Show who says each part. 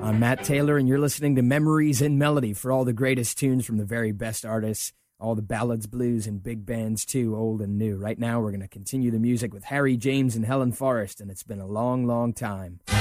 Speaker 1: I'm Matt Taylor, and you're listening to Memories in Melody for all the greatest tunes from the very best artists, all the ballads, blues, and big bands too, old and new. Right now, we're going to continue the music with Harry James and Helen Forrest, and it's been a long, long time.